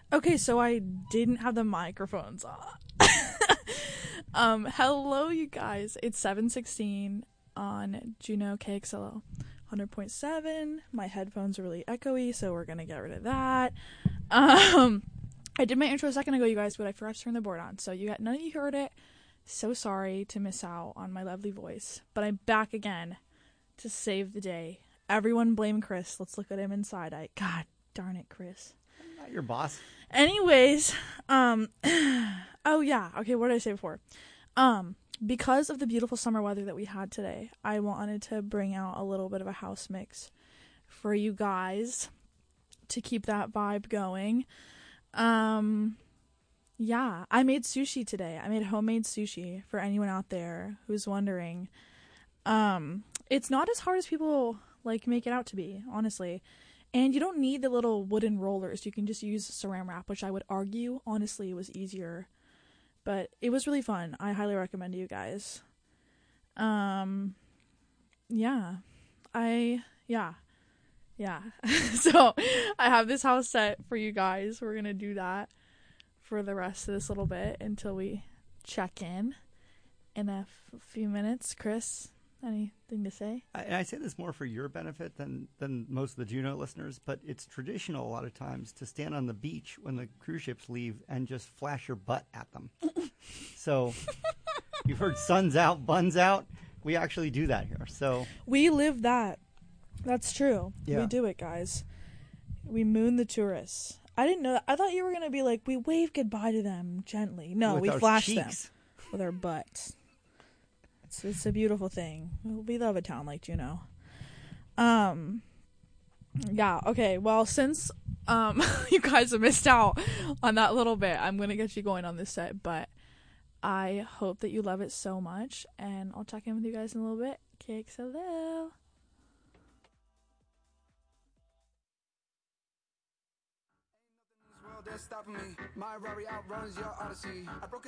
Okay, so I didn't have the microphones on. Hello, you guys. It's 7:16 on Juno KXLO 100.7. My headphones are really echoey, so we're gonna get rid of that. I did my intro a second ago, you guys, but I forgot to turn the board on, so none of you heard it. So sorry to miss out on my lovely voice, but I'm back again to save the day. Everyone blame Chris. Let's look at him inside. God darn it, Chris. I'm not your boss. Anyways, oh yeah, okay, what did I say before? Because of the beautiful summer weather that we had today, I wanted to bring out a little bit of a house mix for you guys to keep that vibe going. Yeah, I made sushi today. I made homemade sushi for anyone out there who's wondering. It's not as hard as people make it out to be, honestly. And you don't need the little wooden rollers. You can just use saran wrap, which I would argue, honestly, was easier. But it was really fun. I highly recommend to you guys. Yeah. Yeah. So I have this house set for you guys. We're going to do that for the rest of this little bit until we check in a few minutes. Chris, anything to say? I say this more for your benefit than most of the Juno listeners, but it's traditional a lot of times to stand on the beach when the cruise ships leave and just flash your butt at them. So you've heard sun's out, buns out. We actually do that here. So we live that. That's true. Yeah. We do it, guys. We moon the tourists. I didn't know that. I thought you were going to be like, we wave goodbye to them gently. No, we flash them with our butts. It's a beautiful thing. We love a town like Juneau. Yeah, okay. Well, since you guys have missed out on that little bit, I'm going to get you going on this set, but I hope that you love it so much, and I'll check in with you guys in a little bit. KXLO. Stopping me. My Rari outruns your Odyssey. I broke